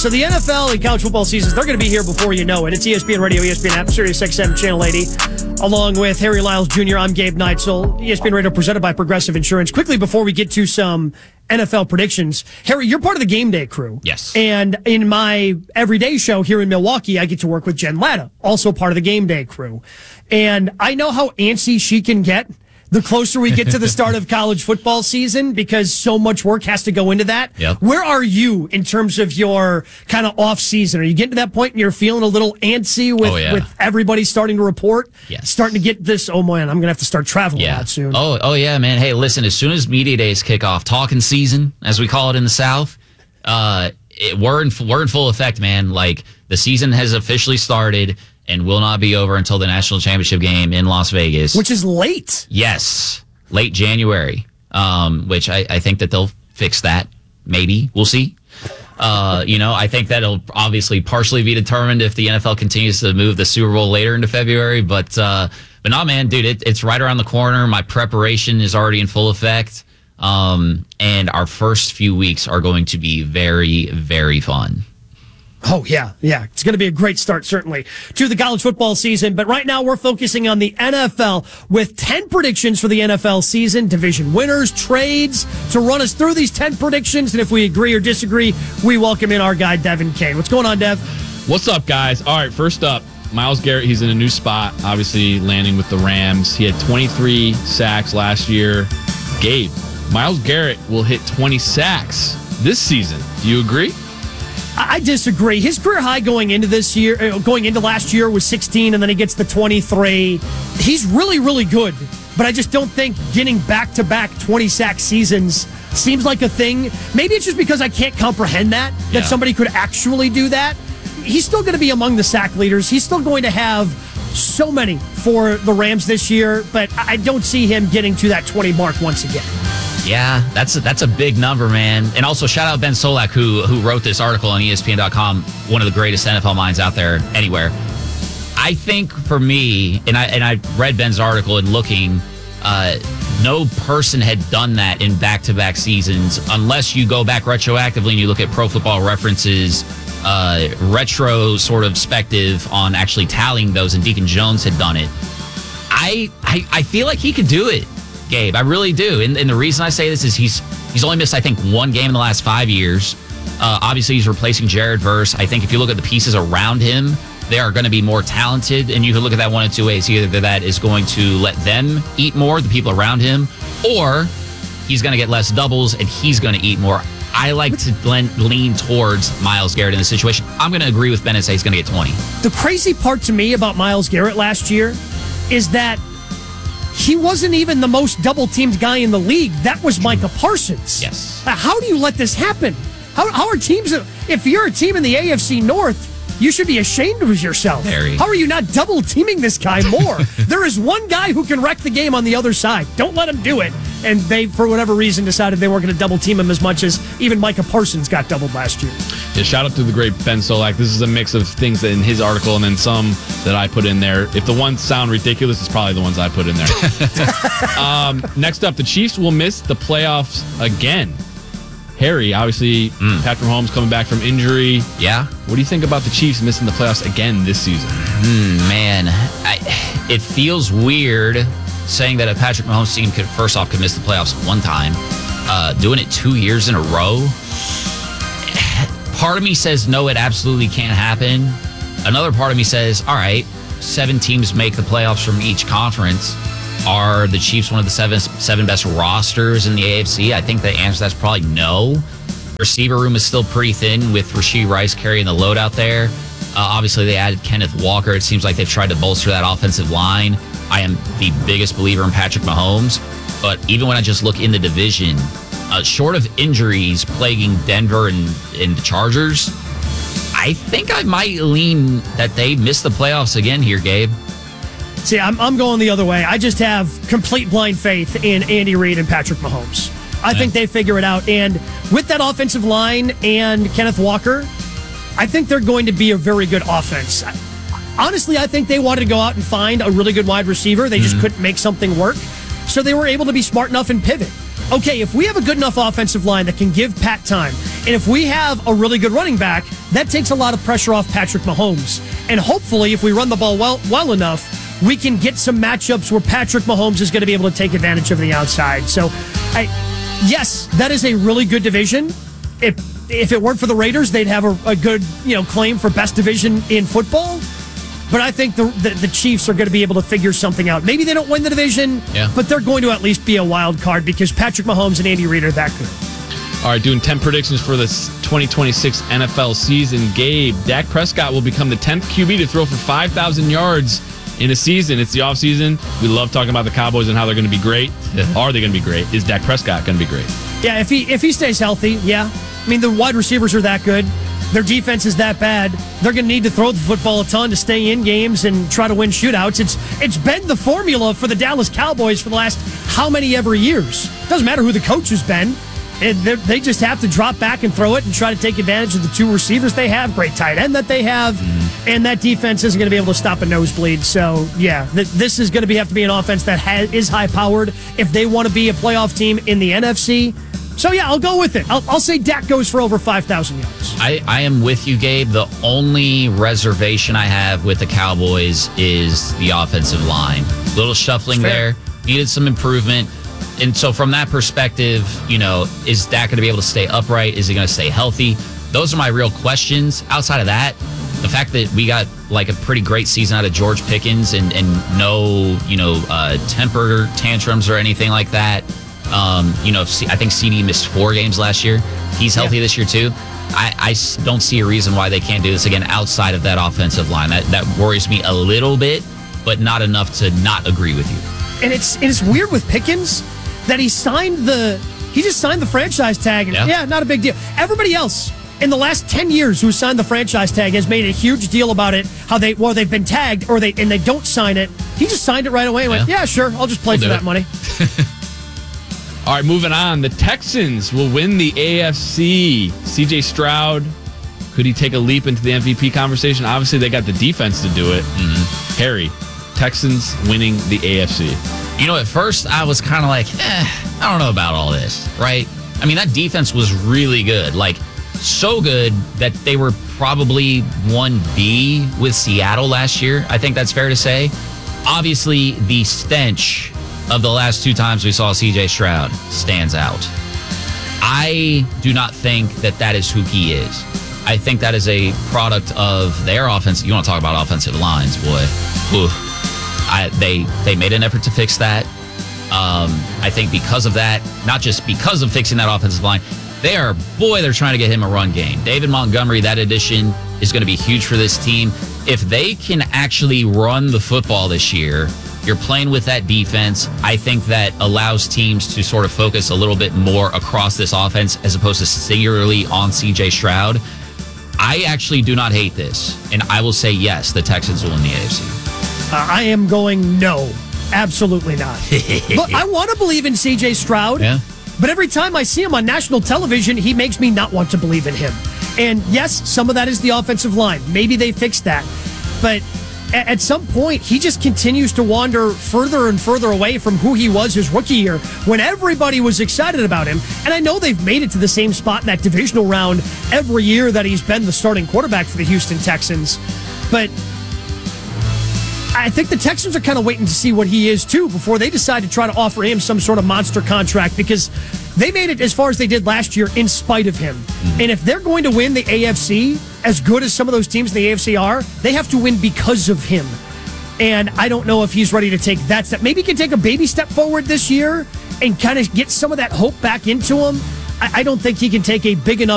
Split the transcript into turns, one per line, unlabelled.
So the NFL and college football seasons, they're going to be here before you know it. It's ESPN Radio, ESPN app, Sirius XM, Channel 80. Along with Harry Lyles Jr., I'm Gabe Neitzel. ESPN Radio presented by Progressive Insurance. Quickly, before we get to some NFL predictions, Harry, you're part of the game day crew.
Yes.
And in my everyday show here in Milwaukee, I get to work with Jen Latta, also part of the game day crew. And I know how antsy she can get the closer we get to the start of college football season, because so much work has to go into that.
Yep.
Where are you in terms of your kind of off season? Are you getting to that point and you're feeling a little antsy with everybody starting to report?
Yes.
Starting to get this, oh man, I'm going to have to start traveling a lot soon.
Oh yeah, man. Hey, listen, as soon as media days kick off, talking season, as we call it in the South, we're in full effect, man. Like, the season has officially started and will not be over until the national championship game in Las Vegas.
Which is late.
Yes, late January, which I think that they'll fix that. Maybe. We'll see. I think that'll obviously partially be determined if the NFL continues to move the Super Bowl later into February. But no, man, dude, it's right around the corner. My preparation is already in full effect. And our first few weeks are going to be very, very fun.
Oh, yeah. It's going to be a great start, certainly, to the college football season. But right now, we're focusing on the NFL with 10 predictions for the NFL season, division winners, trades, to run us through these 10 predictions. And if we agree or disagree, we welcome in our guy, Devin Kane. What's going on, Dev?
What's up, guys? All right, first up, Myles Garrett. He's in a new spot, obviously landing with the Rams. He had 23 sacks last year. Gabe, Myles Garrett will hit 20 sacks this season. Do you agree?
I disagree. His career high going into last year was 16, and then he gets the 23. He's really, really good, but I just don't think getting back-to-back 20-sack seasons seems like a thing. Maybe it's just because I can't comprehend that somebody could actually do that. He's still going to be among the sack leaders. He's still going to have so many for the Rams this year, but I don't see him getting to that 20 mark once again.
Yeah, that's a big number, man. And also, shout out Ben Solak, who wrote this article on ESPN.com, one of the greatest NFL minds out there anywhere. I think for me, and I read Ben's article and looking, no person had done that in back-to-back seasons, unless you go back retroactively and you look at Pro Football References retro sort of perspective on actually tallying those, and Deacon Jones had done it. I feel like he could do it, Gabe. I really do. And the reason I say this is he's only missed, I think, one game in the last 5 years. Obviously, he's replacing Jared Verse. I think if you look at the pieces around him, they are going to be more talented. And you can look at that one of two ways. Either that is going to let them eat more, the people around him, or he's going to get less doubles and he's going to eat more. I like to lean towards Myles Garrett in this situation. I'm going to agree with Ben and say he's going to get 20.
The crazy part to me about Myles Garrett last year is that he wasn't even the most double-teamed guy in the league. That was Micah Parsons.
Yes.
How do you let this happen? How are teams... If you're a team in the AFC North, you should be ashamed of yourself.
Very.
How are you not double-teaming this guy more? There is one guy who can wreck the game on the other side. Don't let him do it. And they, for whatever reason, decided they weren't going to double-team him as much as even Micah Parsons got doubled last year.
Yeah, shout out to the great Ben Solak. This is a mix of things in his article and then some that I put in there. If the ones sound ridiculous, it's probably the ones I put in there. Next up, the Chiefs will miss the playoffs again. Harry, obviously, Patrick Mahomes coming back from injury.
Yeah.
What do you think about the Chiefs missing the playoffs again this season?
Man, it feels weird saying that a Patrick Mahomes team could miss the playoffs one time. Doing it 2 years in a row. Part of me says, no, it absolutely can't happen. Another part of me says, all right, 7 teams make the playoffs from each conference. Are the Chiefs one of the seven best rosters in the AFC? I think the answer to that's probably no. Receiver room is still pretty thin with Rashee Rice carrying the load out there. Obviously, they added Kenneth Walker. It seems like they've tried to bolster that offensive line. I am the biggest believer in Patrick Mahomes. But even when I just look in the division, short of injuries plaguing Denver and the Chargers, I think I might lean that they miss the playoffs again here, Gabe.
See, I'm going the other way. I just have complete blind faith in Andy Reid and Patrick Mahomes. I think they figure it out. And with that offensive line and Kenneth Walker, I think they're going to be a very good offense. Honestly, I think they wanted to go out and find a really good wide receiver. They just couldn't make something work. So they were able to be smart enough and pivot. okay, if we have a good enough offensive line that can give Pat time, and if we have a really good running back, that takes a lot of pressure off Patrick Mahomes. And hopefully, if we run the ball well enough, we can get some matchups where Patrick Mahomes is going to be able to take advantage of the outside. So, yes, that is a really good division. If it weren't for the Raiders, they'd have a good claim for best division in football. But I think the Chiefs are going to be able to figure something out. Maybe they don't win the division, but they're going to at least be a wild card because Patrick Mahomes and Andy Reid are that good.
All right, doing 10 predictions for this 2026 NFL season. Gabe, Dak Prescott will become the 10th QB to throw for 5,000 yards in a season. It's the offseason. We love talking about the Cowboys and how they're going to be great. Are they going to be great? Is Dak Prescott going to be great?
Yeah, if he stays healthy, yeah. I mean, the wide receivers are that good. Their defense is that bad. They're going to need to throw the football a ton to stay in games and try to win shootouts. It's been the formula for the Dallas Cowboys for the last how many ever years. Doesn't matter who the coach has been. They just have to drop back and throw it and try to take advantage of the two receivers they have, great tight end that they have, and that defense isn't going to be able to stop a nosebleed. So, yeah, this is going to have to be an offense that is high-powered if they want to be a playoff team in the NFC. So, yeah, I'll go with it. I'll say Dak goes for over 5,000 yards.
I am with you, Gabe. The only reservation I have with the Cowboys is the offensive line. Little shuffling there. Needed some improvement. And so from that perspective, is Dak going to be able to stay upright? Is he going to stay healthy? Those are my real questions. Outside of that, the fact that we got like a pretty great season out of George Pickens and no, temper tantrums or anything like that. I think CD missed 4 games last year. He's healthy this year too. I don't see a reason why they can't do this again outside of that offensive line. That worries me a little bit, but not enough to not agree with you.
And it's weird with Pickens that he just signed the franchise tag. And not a big deal. Everybody else in the last 10 years who signed the franchise tag has made a huge deal about it, how they've been tagged and they don't sign it. He just signed it right away and went, yeah, sure, I'll just play for that money.
All right, moving on. The Texans will win the AFC. CJ Stroud, could he take a leap into the MVP conversation? Obviously, they got the defense to do it. Harry, Texans winning the AFC.
At first I was kind of like, I don't know about all this, right? I mean, that defense was really good. Like, so good that they were probably 1B with Seattle last year. I think that's fair to say. Obviously, the stench of the last 2 times we saw CJ Stroud stands out. I do not think that is who he is. I think that is a product of their offense. You want to talk about offensive lines, boy. Ooh. They made an effort to fix that. I think because of that, not just because of fixing that offensive line, they're trying to get him a run game. David Montgomery, that addition is going to be huge for this team. If they can actually run the football this year, you're playing with that defense. I think that allows teams to sort of focus a little bit more across this offense as opposed to singularly on CJ Stroud. I actually do not hate this, and I will say yes, the Texans will win the AFC.
I am going no, absolutely not. But I want to believe in CJ Stroud, but every time I see him on national television, he makes me not want to believe in him. And yes, some of that is the offensive line. Maybe they fixed that. But at some point, he just continues to wander further and further away from who he was his rookie year when everybody was excited about him. And I know they've made it to the same spot in that divisional round every year that he's been the starting quarterback for the Houston Texans. But I think the Texans are kind of waiting to see what he is, too, before they decide to try to offer him some sort of monster contract, because they made it as far as they did last year in spite of him. And if they're going to win the AFC, as good as some of those teams in the AFC are, they have to win because of him. And I don't know if he's ready to take that step. Maybe he can take a baby step forward this year and kind of get some of that hope back into him. I don't think he can take a big enough